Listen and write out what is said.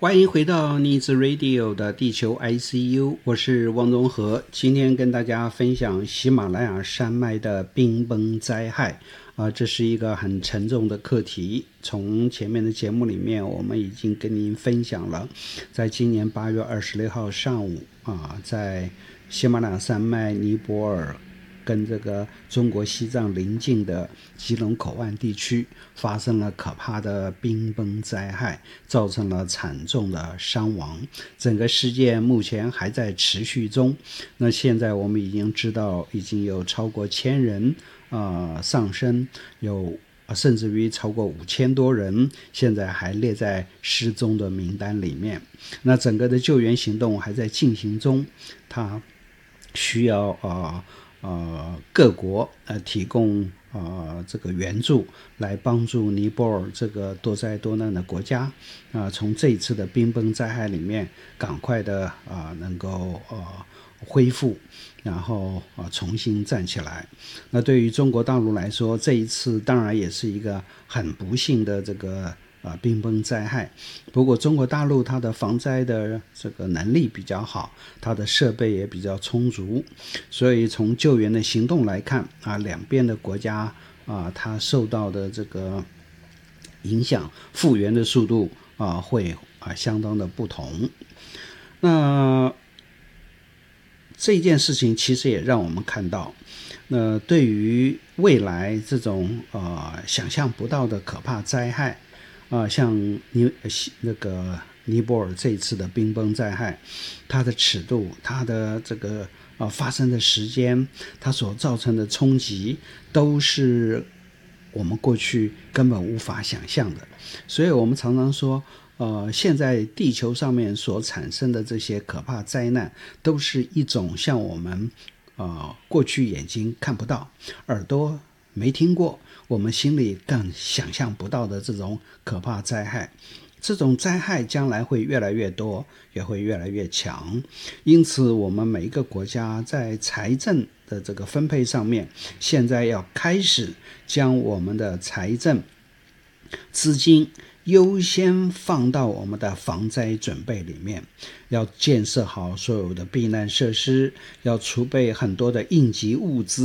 欢迎回到逆子 Radio 的地球 ICU， 我是汪宗和。今天跟大家分享喜马拉雅山脉的冰崩灾害这是一个很沉重的课题。从前面的节目里面我们已经跟您分享了，在今年8月26号上午在喜马拉雅山脉尼泊尔跟这个中国西藏邻近的吉隆口岸地区发生了可怕的冰崩灾害，造成了惨重的伤亡。整个事件目前还在持续中，那现在我们已经知道已经有超过1000人丧生，有甚至于超过5000多人现在还列在失踪的名单里面。那整个的救援行动还在进行中，它需要各国提供这个援助，来帮助尼泊尔这个多灾多难的国家从这一次的冰崩灾害里面赶快的能够恢复，然后重新站起来。那对于中国大陆来说，这一次当然也是一个很不幸的这个冰崩灾害。不过中国大陆它的防灾的这个能力比较好，它的设备也比较充足，所以从救援的行动来看两边的国家它受到的这个影响复原的速度会相当的不同。那这件事情其实也让我们看到，对于未来这种想象不到的可怕灾害像尼泊尔这一次的冰崩灾害，它的尺度，它的这个发生的时间，它所造成的冲击，都是我们过去根本无法想象的。所以我们常常说现在地球上面所产生的这些可怕灾难，都是一种像我们过去眼睛看不到，耳朵没听过，我们心里更想象不到的这种可怕灾害。这种灾害将来会越来越多，也会越来越强。因此我们每一个国家在财政的这个分配上面，现在要开始将我们的财政资金优先放到我们的防灾准备里面，要建设好所有的避难设施，要储备很多的应急物资，